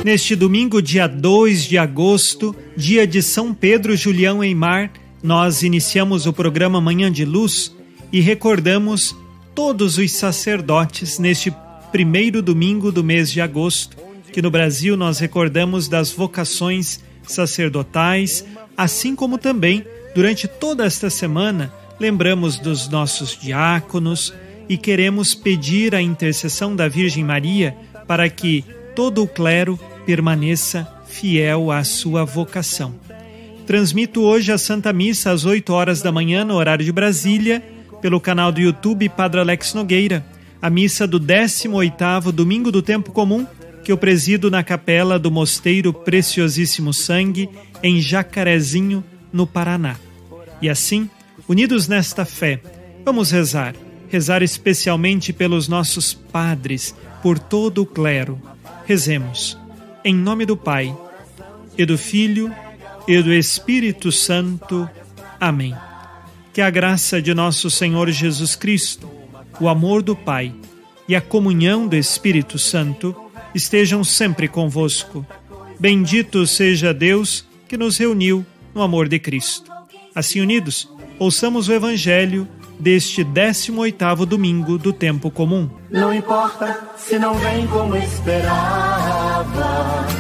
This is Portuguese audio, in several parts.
Neste domingo, dia 2 de agosto, dia de São Pedro Julião Eymar, nós iniciamos o programa Manhã de Luz e recordamos todos os sacerdotes neste primeiro domingo do mês de agosto, que no Brasil nós recordamos das vocações sacerdotais, assim como também, durante toda esta semana, lembramos dos nossos diáconos e queremos pedir a intercessão da Virgem Maria para que todo o clero permaneça fiel à sua vocação. Transmito hoje a Santa Missa às 8 horas da manhã, no horário de Brasília, pelo canal do YouTube Padre Alex Nogueira, a missa do 18º Domingo do Tempo Comum, que eu presido na capela do Mosteiro Preciosíssimo Sangue, em Jacarezinho, no Paraná. E assim, unidos nesta fé, vamos rezar especialmente pelos nossos padres, por todo o clero. Rezemos. Em nome do Pai, e do Filho, e do Espírito Santo. Amém. Que a graça de nosso Senhor Jesus Cristo, o amor do Pai e a comunhão do Espírito Santo estejam sempre convosco. Bendito seja Deus que nos reuniu no amor de Cristo. Assim unidos, ouçamos o Evangelho deste 18º domingo do tempo comum. Não importa se não vem como esperava,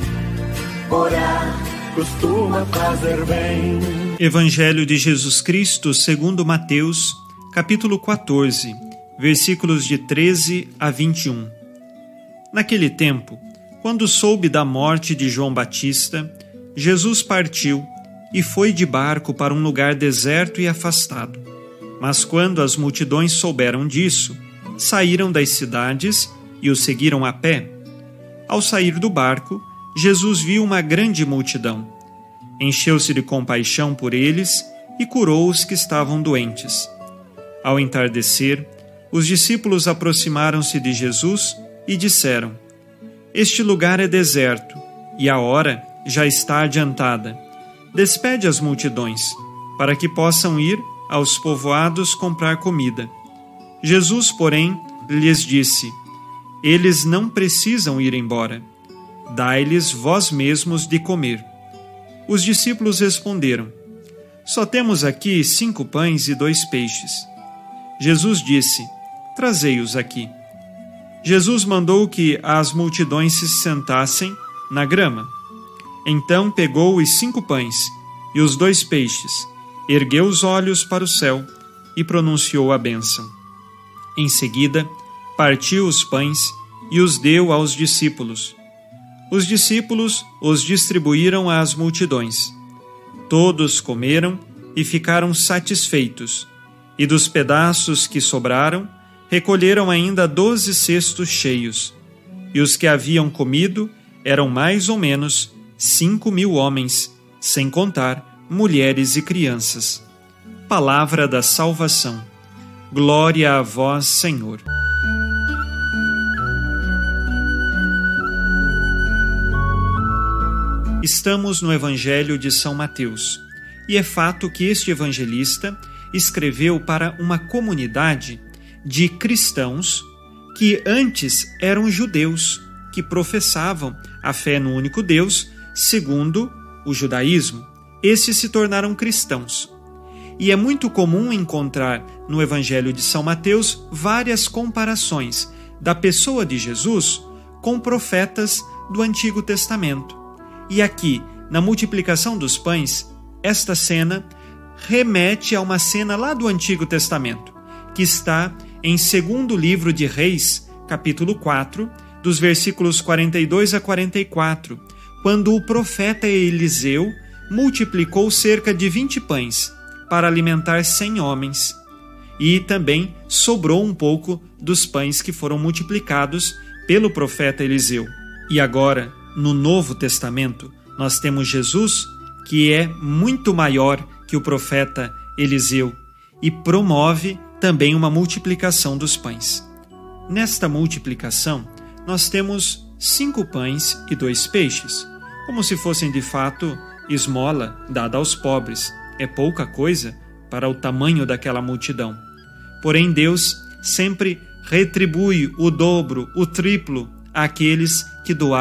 orar costuma fazer bem. Evangelho de Jesus Cristo segundo Mateus, capítulo 14, versículos de 13 a 21. Naquele tempo, quando soube da morte de João Batista, Jesus partiu e foi de barco para um lugar deserto e afastado. Mas quando as multidões souberam disso, saíram das cidades e o seguiram a pé. Ao sair do barco, Jesus viu uma grande multidão. Encheu-se de compaixão por eles e curou os que estavam doentes. Ao entardecer, os discípulos aproximaram-se de Jesus e disseram: Este lugar é deserto e a hora já está adiantada. Despede as multidões, para que possam ir aos povoados comprar comida. Jesus, porém, lhes disse: Eles não precisam ir embora. Dai-lhes vós mesmos de comer. Os discípulos responderam: Só temos aqui 5 pães e 2 peixes. Jesus disse: Trazei-os aqui. Jesus mandou que as multidões se sentassem na grama. Então pegou os 5 pães e os 2 peixes, ergueu os olhos para o céu e pronunciou a bênção. Em seguida, partiu os pães e os deu aos discípulos. Os discípulos os distribuíram às multidões. Todos comeram e ficaram satisfeitos, e dos pedaços que sobraram, recolheram ainda 12 cestos cheios. E os que haviam comido eram mais ou menos 5.000 homens, sem contar mulheres e crianças. Palavra da salvação. Glória a vós, Senhor. Estamos no Evangelho de São Mateus, e é fato que este evangelista escreveu para uma comunidade de cristãos que antes eram judeus, que professavam a fé no único Deus, segundo o judaísmo. Esses se tornaram cristãos. E é muito comum encontrar no Evangelho de São Mateus várias comparações da pessoa de Jesus com profetas do Antigo Testamento. E aqui, na multiplicação dos pães, esta cena remete a uma cena lá do Antigo Testamento, que está em 2º livro de Reis, capítulo 4, dos versículos 42 a 44, quando o profeta Eliseu multiplicou cerca de 20 pães para alimentar 100 homens. E também sobrou um pouco dos pães que foram multiplicados pelo profeta Eliseu. E agora, no Novo Testamento, nós temos Jesus, que é muito maior que o profeta Eliseu, e promove também uma multiplicação dos pães. Nesta multiplicação, nós temos 5 pães e 2 peixes, como se fossem de fato esmola dada aos pobres. É pouca coisa para o tamanho daquela multidão. Porém, Deus sempre retribui o dobro, o triplo àqueles que doaram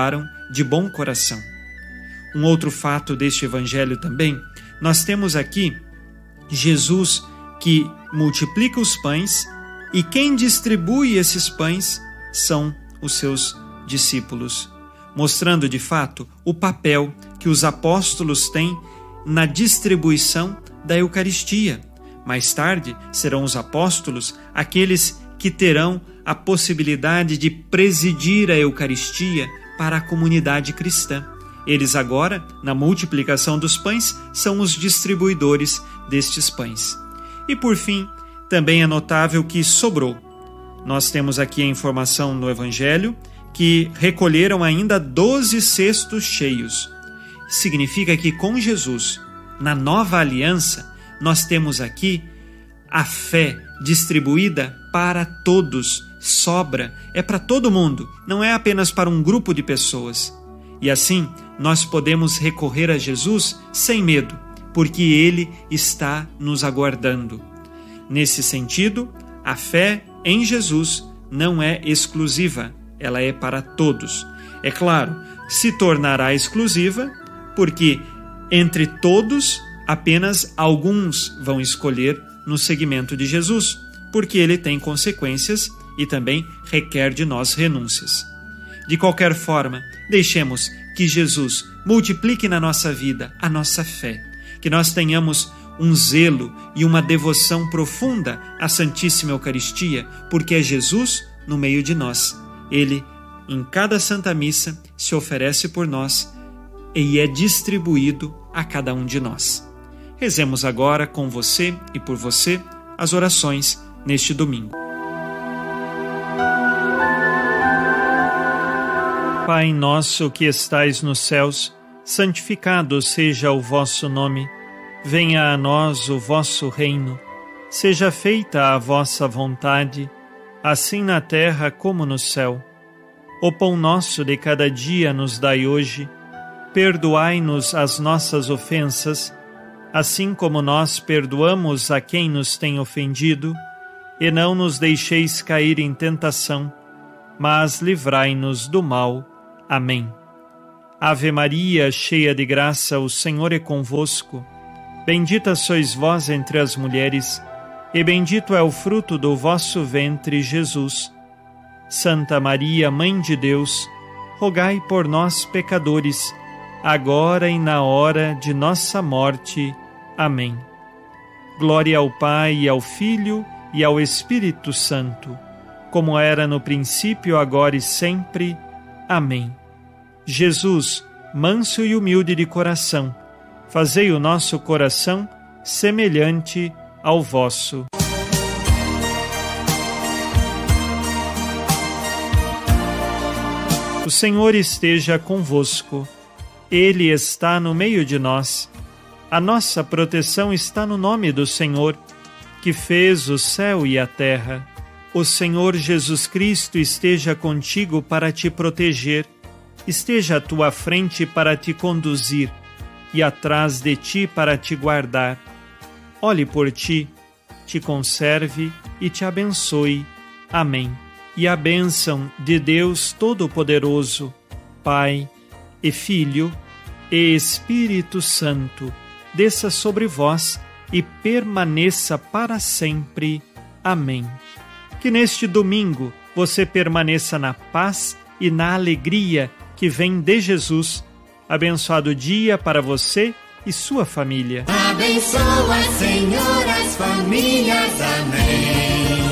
de bom coração. Um outro fato deste evangelho também, nós temos aqui Jesus que multiplica os pães e quem distribui esses pães são os seus discípulos, mostrando de fato o papel que os apóstolos têm na distribuição da Eucaristia. Mais tarde serão os apóstolos aqueles que terão a possibilidade de presidir a Eucaristia para a comunidade cristã. Eles agora, na multiplicação dos pães, são os distribuidores destes pães. E por fim, também é notável que sobrou. Nós temos aqui a informação no Evangelho que recolheram ainda 12 cestos cheios. Significa que com Jesus, na nova aliança, nós temos aqui a fé distribuída para todos, sobra, é para todo mundo, não é apenas para um grupo de pessoas. E assim, nós podemos recorrer a Jesus sem medo, porque Ele está nos aguardando. Nesse sentido, a fé em Jesus não é exclusiva, ela é para todos. É claro, se tornará exclusiva, porque entre todos, apenas alguns vão escolher no seguimento de Jesus, porque Ele tem consequências e também requer de nós renúncias. De qualquer forma, deixemos que Jesus multiplique na nossa vida a nossa fé, que nós tenhamos um zelo e uma devoção profunda à Santíssima Eucaristia, porque é Jesus no meio de nós. Ele, em cada Santa Missa, se oferece por nós e é distribuído a cada um de nós. Rezemos agora com você e por você as orações neste domingo. Pai nosso que estais nos céus, santificado seja o vosso nome. Venha a nós o vosso reino. Seja feita a vossa vontade, assim na terra como no céu. O pão nosso de cada dia nos dai hoje. Perdoai-nos as nossas ofensas, assim como nós perdoamos a quem nos tem ofendido, e não nos deixeis cair em tentação, mas livrai-nos do mal. Amém. Ave Maria, cheia de graça, o Senhor é convosco. Bendita sois vós entre as mulheres, e bendito é o fruto do vosso ventre, Jesus. Santa Maria, Mãe de Deus, rogai por nós, pecadores, agora e na hora de nossa morte. Amém. Glória ao Pai, e ao Filho, e ao Espírito Santo, como era no princípio, agora e sempre. Amém. Jesus, manso e humilde de coração, fazei o nosso coração semelhante ao vosso. O Senhor esteja convosco. Ele está no meio de nós. A nossa proteção está no nome do Senhor, que fez o céu e a terra. O Senhor Jesus Cristo esteja contigo para te proteger, esteja à tua frente para te conduzir e atrás de ti para te guardar. Olhe por ti, te conserve e te abençoe. Amém. E a bênção de Deus Todo-Poderoso, Pai e Filho e Espírito Santo, desça sobre vós e permaneça para sempre. Amém. Que neste domingo você permaneça na paz e na alegria que vem de Jesus. Abençoado dia para você e sua família. Abençoa, Senhor, as famílias. Amém.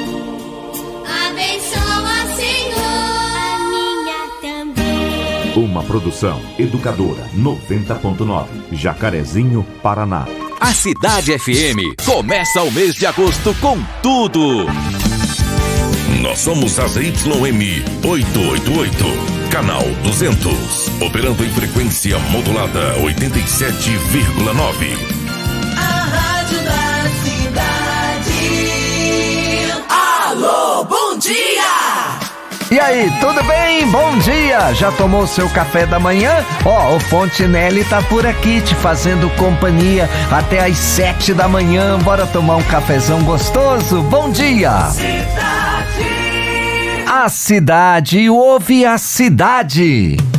Abençoa, Senhor, a minha também. Uma produção Educadora 90.9, Jacarezinho, Paraná. A Cidade FM começa o mês de agosto com tudo. Nós somos a ZYM 888, canal 200, operando em frequência modulada 87,9. A rádio da cidade. Alô, bom dia! E aí, tudo bem? Bom dia! Já tomou seu café da manhã? O Fontinelli tá por aqui te fazendo companhia até às 7 da manhã. Bora tomar um cafezão gostoso? Bom dia! A cidade ouve a cidade.